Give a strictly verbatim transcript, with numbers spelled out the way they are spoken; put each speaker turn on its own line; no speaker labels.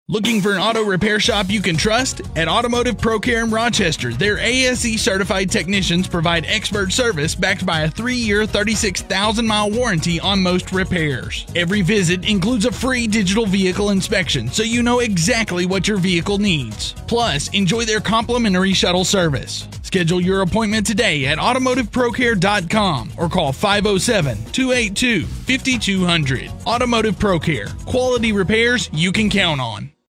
Looking for an auto repair shop you can trust? At Automotive Pro Care in Rochester, their A S E certified technicians provide expert service backed by a three year, thirty-six thousand mile warranty on most repairs. Every visit includes a free digital vehicle inspection, so you know exactly what your vehicle needs. Plus, enjoy their complimentary shuttle service. Schedule your appointment today at automotive pro care dot com or call five oh seven, two eight two, five two zero zero. Automotive Pro Care. Quality repairs you can count on.